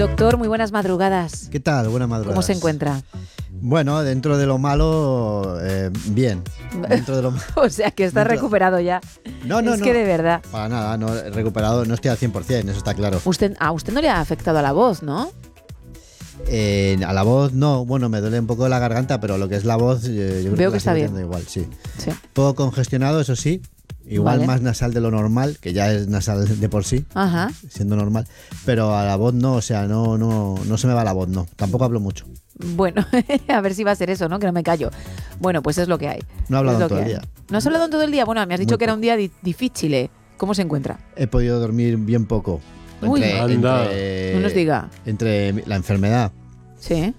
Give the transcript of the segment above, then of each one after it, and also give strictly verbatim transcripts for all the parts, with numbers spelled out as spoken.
Doctor, muy buenas madrugadas. ¿Qué tal? Buenas madrugadas. ¿Cómo se encuentra? Bueno, dentro de lo malo, eh, bien. Dentro de lo O sea, que está dentro... recuperado ya. No, no, es no. que de verdad. Para nada, no he recuperado, no estoy al cien por ciento, eso está claro. Usted, a usted no le ha afectado a la voz, ¿no? Eh, a la voz no, bueno, me duele un poco la garganta, pero lo que es la voz, eh, yo creo Veo que, que está bien. Igual, sí. Sí. Todo congestionado, eso sí. Igual Vale. más nasal de lo normal, que ya es nasal de por sí, Ajá. siendo normal. Pero a la voz no, o sea, no, no, no se me va la voz, no. Tampoco hablo mucho. Bueno, a ver si va a ser eso, ¿no? Que no me callo. Bueno, pues es lo que hay. No he hablado Es lo en todo que el hay. día. ¿No has hablado en todo el día? Bueno, me has dicho Muy que era poco. un día di- difícil. ¿eh? ¿Cómo se encuentra? He podido dormir bien poco. Uy. Anda. entre, No nos diga. entre la enfermedad Sí.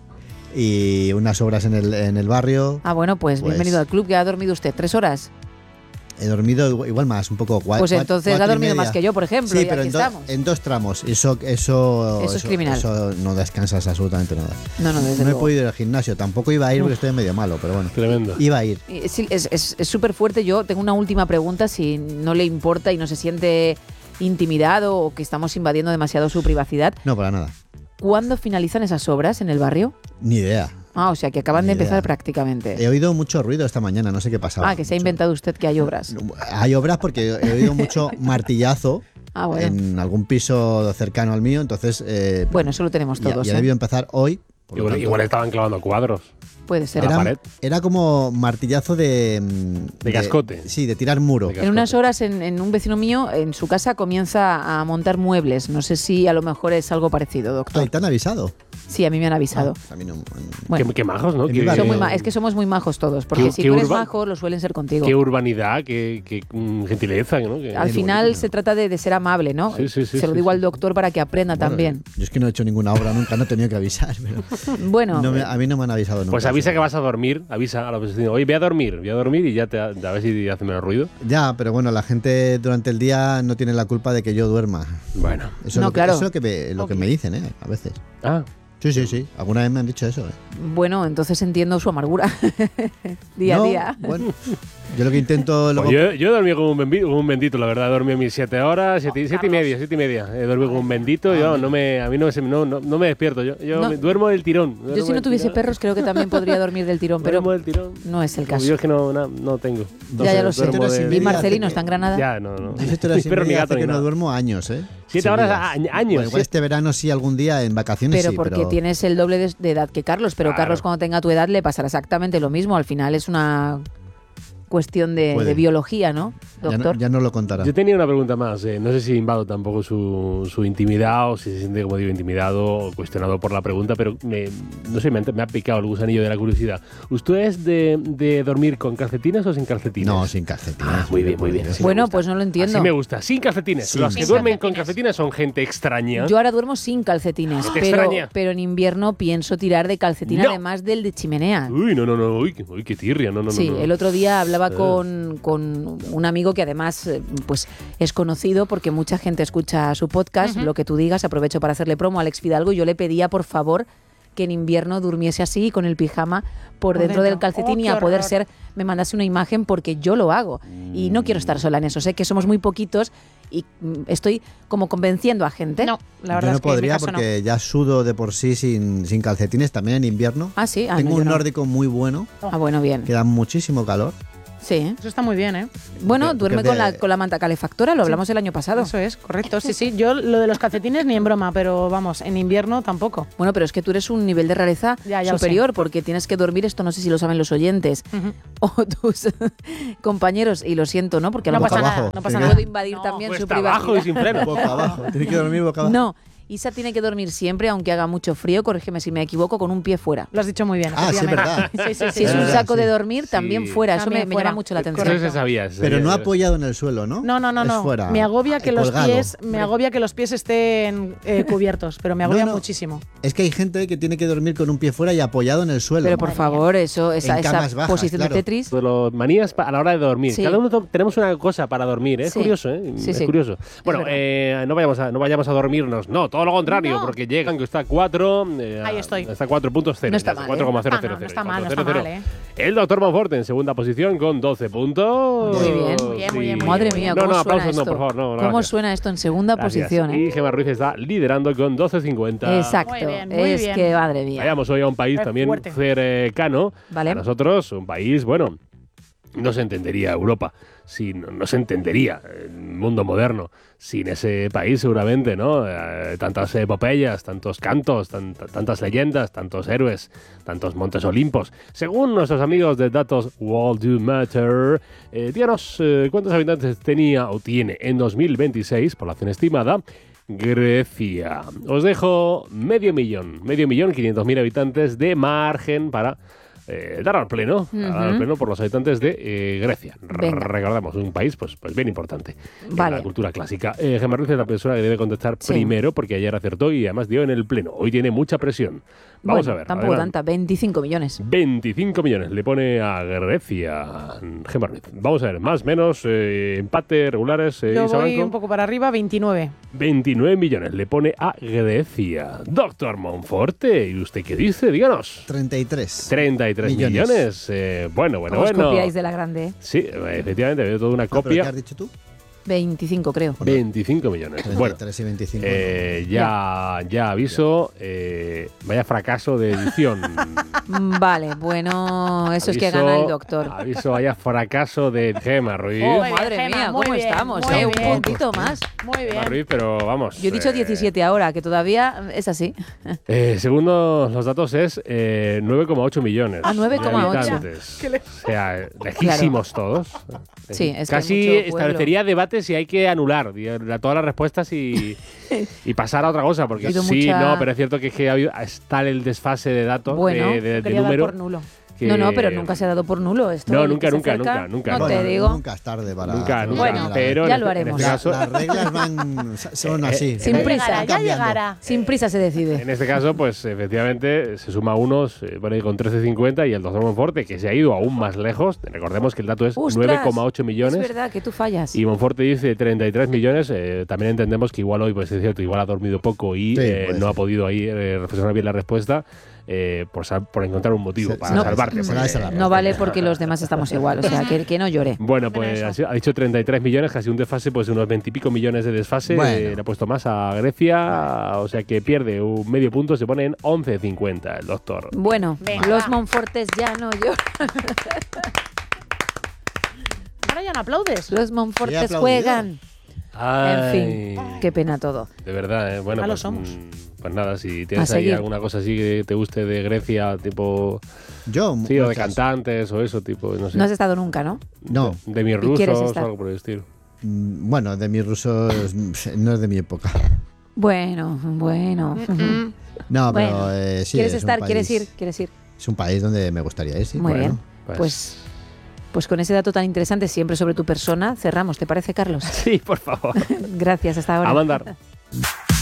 y unas obras en el, en el barrio. Ah, bueno, pues, Pues- bienvenido al club. ¿Que ha dormido usted? ¿Tres horas? He dormido igual, igual más, un poco cua- Pues cua- entonces cuatro ha y dormido media. más que yo, por ejemplo. Sí, y pero aquí en, do- estamos. en dos tramos. Eso, eso, Eso es criminal. Eso no descansas absolutamente nada. No, no, desde No he luego. podido ir al gimnasio. Tampoco iba a ir porque estoy medio malo, pero bueno. Tremendo. Iba a ir. Y sí, Es es- es súper fuerte. Yo tengo una última pregunta, si no le importa y no se siente intimidado o que estamos invadiendo demasiado su privacidad. No, para nada. ¿Cuándo finalizan esas obras en el barrio? Ni idea. Ah, o sea, que acaban Ni de empezar idea. prácticamente. He oído mucho ruido esta mañana, no sé qué pasaba. Ah, que se ha Mucho. inventado usted que hay obras. Hay obras porque he oído mucho martillazo Ah, bueno. en algún piso cercano al mío, entonces... eh, Bueno, eso lo tenemos ya, todos. ya ¿eh? debió empezar hoy. por lo Igual, tanto, igual estaban clavando cuadros. Puede ser. la era, pared. era como martillazo de... mm, De cascote. Sí, de tirar muro. De En unas horas, en, en un vecino mío, en su casa comienza a montar muebles. No sé si a lo mejor es algo parecido, doctor. Ay, ¿te han avisado? Sí, a mí me han avisado. Ah, a mí no- Bueno, Qué, qué majos, ¿no? En mi Qué, barrio. son muy ma- es que somos muy majos todos, porque Qué- si qué tú eres urba- majo, lo suelen ser contigo. qué urbanidad, qué, qué, mm, gentileza, ¿no? Qué- Al Qué final bonito. se trata de, de ser amable, ¿no? Sí, sí, sí, se lo sí, digo sí. al doctor para que aprenda Bueno, también. Yo es que no he hecho ninguna obra nunca, no he tenido que avisar. Pero Bueno, no me- a mí no me han avisado nunca. Pues avisa que vas a dormir, avisa a los vecinos. Oye, voy a dormir, voy a dormir y ya te, a ver si hace menos ruido. Ya, pero bueno, la gente durante el día no tiene la culpa de que yo duerma. Bueno. Eso No, es lo que, claro. eso es lo que me, lo que me dicen, ¿eh? A veces. Ah, Sí, sí, sí. Alguna vez me han dicho eso, ¿eh? bueno, entonces entiendo su amargura día No, a día. Bueno, yo lo que intento... Luego, pues yo, yo he dormido como un, bendito, como un bendito, la verdad. He dormido mis siete horas, siete, siete y media, siete y media. He dormido como un bendito. Yo, no me, a mí no, me- no, no, no me despierto. Yo, yo No. me- duermo del tirón. Yo duermo si no del tuviese tirón. perros creo que también podría dormir del tirón, pero Duermo del tirón. no es el Como caso. Yo es que no, no, no tengo. Ya, ya lo sé. duermo Siete horas y de- ¿Y media Marcelino hace está en que- Granada? Ya, no, no. Dice esto así, Perro ni hace gato ni que no nada. duermo años, ¿eh? Siete horas Seguidas. a- años. Bueno, igual este verano sí, algún día en vacaciones Pero sí, porque pero... tienes el doble de, de edad que Carlos, pero Claro. Carlos cuando tenga tu edad le pasará exactamente lo mismo. Al final es una cuestión de, Puede. de biología, ¿no, Ya doctor? no, ya no lo contará. Yo tenía una pregunta más. eh, No sé si invado tampoco su, su intimidad o si se siente, como digo, intimidado o cuestionado por la pregunta, pero me, no sé, me, ha- me ha picado el gusanillo de la curiosidad. ¿Usted es de, de dormir con calcetines o sin calcetines? No, sin calcetines. Ah, muy bien, muy bien. Así me Bueno, gusta. pues no lo entiendo. Así me gusta. Sin calcetines. Sin Los que Sin duermen con calcetines. calcetines son gente extraña. Yo ahora duermo sin calcetines, Te pero, extraña. pero en invierno pienso tirar de calcetín No. además del de chimenea. Uy, no, no, no. Uy, qué- uy, qué tirria. No, no, Sí, no, no. el otro día hablaba Eh. con, con un amigo que además eh, pues es conocido porque mucha gente escucha su podcast, lo que tú digas, aprovecho para hacerle promo a Alex Fidalgo, y yo le pedía por favor que en invierno durmiese así con el pijama por, Por dentro, del dentro. calcetín Oh, y qué a poder horror. ser, me mandase una imagen porque yo lo hago y no quiero estar sola en eso, sé que somos muy poquitos y mm, estoy como convenciendo a gente. No, la Yo verdad no es que en mi podría caso porque ya sudo de por sí sin, sin calcetines, también en invierno. Ah, sí, ah, Tengo no, yo un no. nórdico muy bueno, Ah, bueno, bien. que da muchísimo calor. Sí. no. Eso está muy bien, ¿eh? Bueno, Porque- duerme porque con la, de- con la manta calefactora, lo hablamos el año pasado. Eso es, correcto. Sí, sí. Yo lo de los calcetines ni en broma, pero vamos, en invierno tampoco. Bueno, pero es que tú eres un nivel de rareza Ya, ya lo superior porque tienes que dormir, esto no sé si lo saben los oyentes Ujú. o tus compañeros, y lo siento, ¿no? Porque a lo No mejor pasa abajo. nada, no pasa Tiene nada. puedo invadir No, también su Cuesta abajo y privacidad. sin freno. Boca abajo. Tiene que dormir boca abajo. No, Isa tiene que dormir siempre, aunque haga mucho frío, corrígeme si me equivoco, con un pie fuera. Lo has dicho muy bien. Ah, sí, es efectivamente. verdad. Sí, sí, sí. Si es un verdad, saco de sí. dormir, también Sí. fuera. Eso me, También me fuera. llama mucho la atención. Eso se sabía. se Pero sabía. no apoyado en el suelo, ¿no? No, no, no, Es no. fuera. Me agobia que Eh, los colgado. pies, me agobia que los pies estén eh, cubiertos, pero me agobia No, no. muchísimo. Es que hay gente que tiene que dormir con un pie fuera y apoyado en el suelo. Pero por favor, eso, esa, En esa camas bajas, posición claro. de Tetris. De los manías pa- a la hora de dormir. Sí. Cada uno to- tenemos una cosa para dormir, ¿eh? Es Sí. curioso, ¿eh? Sí, es sí. curioso. Bueno, verdad. eh, no, vayamos a, no vayamos a dormirnos, no, todos todo lo contrario, No. porque llegan, que está a cuatro. Eh, Ahí estoy. Está a cuatro puntos cero. No está mal, ¿eh? cuatro coma cero cero Ah, no, cero. no está mal, no está mal, ¿eh? El doctor Monforte en segunda posición con doce puntos. Muy bien. Muy bien, muy bien, Sí. muy Madre bien. mía, No, ¿cómo no, suena aplausos esto? no, por favor, no, no, ¿Cómo gracias. suena esto en segunda Gracias. posición? ¿eh? Y Gemma Ruiz está liderando con doce cincuenta. Exacto. Muy bien, muy es bien. que, madre mía. Vayamos hoy a un país Es también fuerte. cercano. Vale. A nosotros, un país, bueno, no se entendería Europa, sin, no se entendería el mundo moderno sin ese país seguramente, ¿no? Eh, tantas epopeyas, tantos cantos, tan- tantas leyendas, tantos héroes, tantos montes olimpos. Según nuestros amigos de datos World Do Matter, eh, díganos eh, cuántos habitantes tenía o tiene en dos mil veintiséis, población estimada, Grecia. Os dejo medio millón, medio millón, quinientos mil habitantes de margen para eh, dar al pleno, Ujú. dar al pleno por los habitantes de eh, Grecia. R- Venga. Recordamos, un país pues, pues bien importante Vale. en la cultura clásica. Eh, Gemma Ruiz es la persona que debe contestar Sí. primero, porque ayer acertó y además dio en el pleno. Hoy tiene mucha presión. Vamos Bueno, a ver. Tampoco adelante. tanta, veinticinco millones. veinticinco millones le pone a Grecia Gemma Ruiz. Vamos a ver, más, menos, eh, empate, regulares. Eh, Yo Isa voy Blanco. un poco para arriba, veintinueve. veintinueve millones le pone a Grecia. Doctor Monforte, ¿y usted qué dice? Díganos. treinta y tres. treinta y tres millones. Millones. Eh, bueno, bueno, Os bueno. copiáis de la grande, ¿eh? Sí, efectivamente, veo toda una Ah, ¿pero copia. qué has dicho tú? veinticinco, creo. veinticinco millones. Bueno, treinta y tres y veinticinco. eh, ya, ya aviso, eh, vaya fracaso de edición. Mm, Vale, bueno, eso es que Aviso- gana el doctor. Aviso, vaya fracaso de Gemma Ruiz. Oh, Muy bien, madre Gemma, mía, muy ¿cómo bien, estamos? muy eh? Un bien. poquito más. Muy Gemma bien. Ruiz, pero vamos. Yo he dicho eh, diecisiete ahora, que todavía es así. Eh, según los datos es eh, nueve coma ocho millones. Ah, nueve coma ocho. de habitantes. O sea, lejísimos todos. Sí, es que hay Casi mucho pueblo. establecería debate si hay que anular di- la- todas las respuestas y, y pasar a otra cosa. Porque Ha habido sí, mucha- no, pero es cierto que, es que ha habido- está el desfase de datos, Bueno, de, de- de Quería dar número. por nulo. que- No, no, pero nunca se ha dado por nulo esto. No, el nunca, que se nunca, acerca, nunca, nunca. No Bueno, te digo. Nunca es tarde para. Nunca, hacer nunca. una Bueno, tirada. pero ya en lo este- en haremos. este La- caso- las reglas van, son así. Sin van prisa. Ya cambiando. llegará. Sin prisa se decide. En este caso, pues efectivamente se suma unos eh, por ahí con trece cincuenta y el doctor Monforte, que se ha ido aún más lejos. Recordemos que el dato es ¡Ostras! nueve coma ocho millones. Es verdad que tú fallas. Y Monforte dice treinta y tres millones. Eh, también entendemos que igual hoy, pues es cierto, igual ha dormido poco y Sí, eh, puede no ha ser. podido ahí eh, reflexionar bien la respuesta eh, por, sal- por encontrar un motivo Se- para se- salvarte. se porque- la esa la No vale porque los demás estamos igual. O sea, que, que no llore. Bueno, Bueno, pues eso. ha sido- ha dicho treinta y tres millones, casi un desfase, pues unos veinte y pico millones de desfase. Bueno. Eh, le ha puesto más a Grecia, o sea que pierde un medio punto, se pone en once cincuenta el doctor. Bueno, Venga, los va. Monfortes ya no lloran. Ahora ya no aplaudes. Los Monfortes aplaudido. juegan. Ay, En fin, qué pena todo. de verdad, eh. bueno, Malos pues, somos. mm, pues nada, si tienes A ahí seguir. alguna cosa así que te guste de Grecia, tipo, Yo, sí, o de muchas. cantantes o eso, tipo, no sé. No has estado nunca, ¿no? No. De, de mis ¿Y quieres rusos o estar? algo por el estilo. Mm, Bueno, de mis rusos no es de mi época. Bueno, bueno. No, Bueno, pero eh, sí. ¿Quieres es un estar? ¿Quieres país- ir? ¿Quieres ir? Es un país donde me gustaría ir, sí. Muy Bueno. bien. pues- Pues, pues con ese dato tan interesante siempre sobre tu persona, cerramos. ¿Te parece, Carlos? Sí, por favor. Gracias, hasta ahora. A mandar.